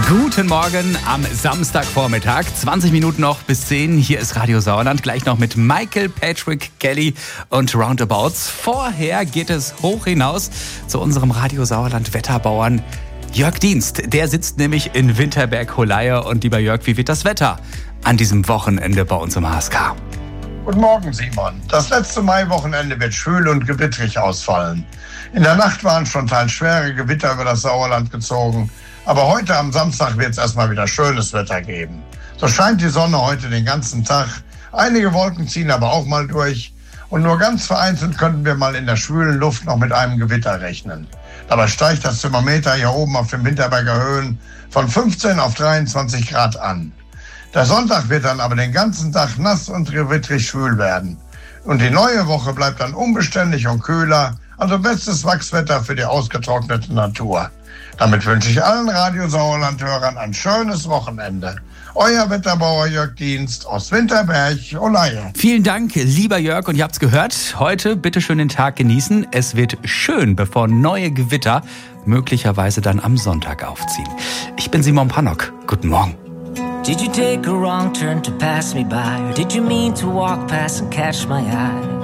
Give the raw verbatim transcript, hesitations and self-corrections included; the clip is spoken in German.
Guten Morgen am Samstagvormittag. zwanzig Minuten noch bis zehn. Hier ist Radio Sauerland. Gleich noch mit Michael, Patrick, Kelly und Roundabouts. Vorher geht es hoch hinaus zu unserem Radio Sauerland Wetterbauern Jörg Dienst. Der sitzt nämlich in Winterberg-Holeie. Und lieber Jörg, wie wird das Wetter an diesem Wochenende bei uns im H S K? Guten Morgen, Simon. Das letzte Maiwochenende wird schwül und gewittrig ausfallen. In der Nacht waren schon teils schwere Gewitter über das Sauerland gezogen. Aber heute am Samstag wird es erstmal wieder schönes Wetter geben. So scheint die Sonne heute den ganzen Tag. Einige Wolken ziehen aber auch mal durch. Und nur ganz vereinzelt könnten wir mal in der schwülen Luft noch mit einem Gewitter rechnen. Dabei steigt das Thermometer hier oben auf den Winterberger Höhen von fünfzehn auf dreiundzwanzig Grad an. Der Sonntag wird dann aber den ganzen Tag nass und gewittrig schwül werden. Und die neue Woche bleibt dann unbeständig und kühler, also bestes Wachswetter für die ausgetrocknete Natur. Damit wünsche ich allen Radio Sauerland-Hörern ein schönes Wochenende. Euer Wetterbauer Jörg Dienst aus Winterberg-Holeie. Vielen Dank, lieber Jörg. Und ihr habt's gehört, heute bitte schön den Tag genießen. Es wird schön, bevor neue Gewitter möglicherweise dann am Sonntag aufziehen. Ich bin Simon Pannock. Guten Morgen. Did you take a wrong turn to pass me by? Or did you mean to walk past and catch my eye?